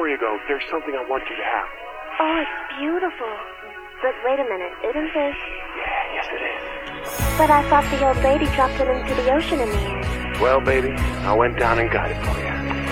before you go, there's something I want you to have. Oh, it's beautiful. But wait a minute, isn't this? Yeah, yes it is. But I thought the old lady dropped it into the ocean in the end. Well, baby, I went down and got it for you.